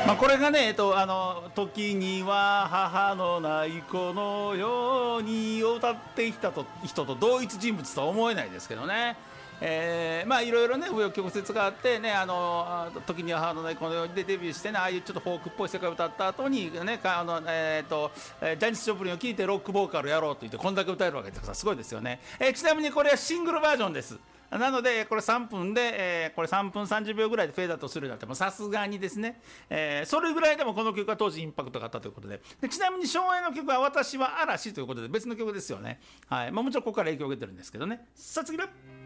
これがね、時には母のない子のようにを歌ってきた人と同一人物とは思えないですけどね。いろいろね紆余曲折があってね、時には母のない子のようにでデビューしてね、ああいうちょっとフォークっぽい世界を歌った後にね、ジャニス・ジョプリンを聴いてロックボーカルやろうと言ってこんだけ歌えるわけですからすごいですよね。ちなみにこれはシングルバージョンです。なのでこれ3分で、これ3分30秒ぐらいでフェードアウトするようになってもさすがにですね、それぐらいでもこの曲は当時インパクトがあったということで、ちなみに昭和の曲は私は嵐ということで別の曲ですよね。はい、もちろんここから影響を受けてるんですけどね。さあ次だ。